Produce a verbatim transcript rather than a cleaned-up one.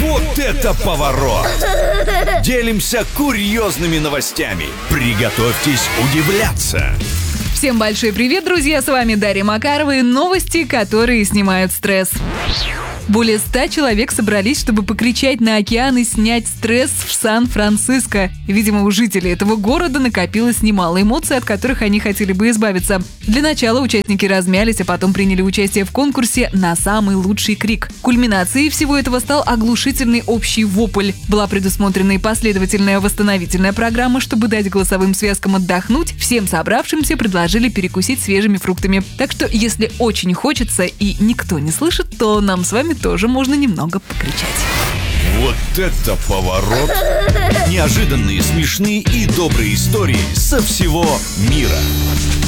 Вот это поворот! Делимся курьезными новостями. Приготовьтесь удивляться. Всем большой привет, друзья! С вами Дарья Макарова и новости, которые снимают стресс. Более ста человек собрались, чтобы покричать на океан и снять стресс в Сан-Франциско. Видимо, у жителей этого города накопилось немало эмоций, от которых они хотели бы избавиться. Для начала участники размялись, а потом приняли участие в конкурсе на самый лучший крик. Кульминацией всего этого стал оглушительный общий вопль. Была предусмотрена и последовательная восстановительная программа, чтобы дать голосовым связкам отдохнуть. Всем собравшимся предложили перекусить свежими фруктами. Так что, если очень хочется и никто не слышит, то нам с вами тоже можно немного покричать. Вот это поворот! Неожиданные, смешные и добрые истории со всего мира.